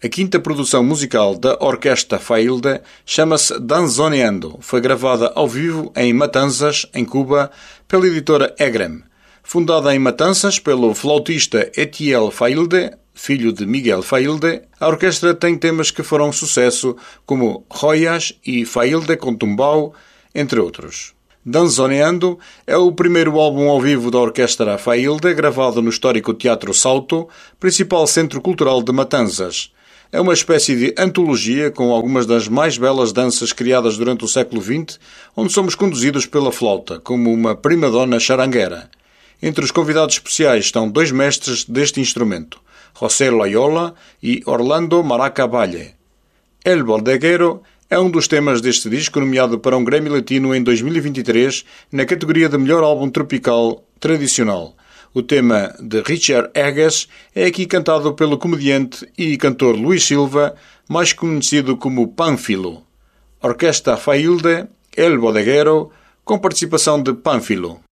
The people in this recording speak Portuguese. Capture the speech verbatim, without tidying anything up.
A quinta produção musical da Orquestra Failde chama-se Danzoneando. Foi gravada ao vivo em Matanzas, em Cuba, pela editora Egrem. Fundada em Matanzas pelo flautista Etiel Failde, filho de Miguel Failde, a orquestra tem temas que foram sucesso, como Joias e Failde com Tumbao, entre outros. Danzoneando é o primeiro álbum ao vivo da Orquestra Failde, gravado no histórico Teatro Salto, principal centro cultural de Matanzas. É uma espécie de antologia com algumas das mais belas danças criadas durante o século vinte, onde somos conduzidos pela flauta, como uma prima-donna charanguera. Entre os convidados especiais estão dois mestres deste instrumento, José Loyola e Orlando Maraca Valle. El Bodeguero é um dos temas deste disco, nomeado para um Grammy Latino em dois mil e vinte e três, na categoria de melhor álbum tropical tradicional. O tema de Richard Egas é aqui cantado pelo comediante e cantor Luís Silva, mais conhecido como Pánfilo. Orquestra Failde, El Bodeguero, com participação de Pánfilo.